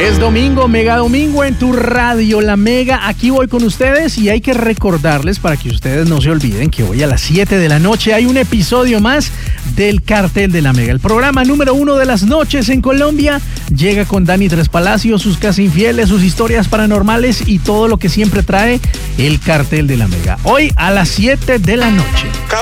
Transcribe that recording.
Es domingo, Mega Domingo en tu radio, La Mega. Aquí voy con ustedes y hay que recordarles para que ustedes no se olviden que hoy a las 7 de la noche hay un episodio más del Cartel de La Mega. El programa número 1 de las noches en Colombia llega con Dani Tres Palacios, sus casi infieles, sus historias paranormales y todo lo que siempre trae el Cartel de La Mega. Hoy a las 7 de la noche.